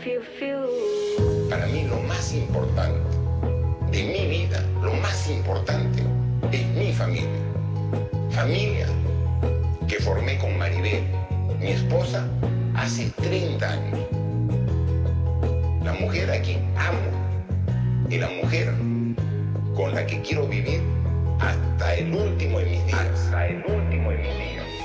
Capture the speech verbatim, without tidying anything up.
Para mí lo más importante de mi vida, lo más importante es mi familia. Familia que formé con Maribel, mi esposa, hace treinta años. La mujer a quien amo y la mujer con la que quiero vivir hasta el último de mis días. Hasta el último de mis días.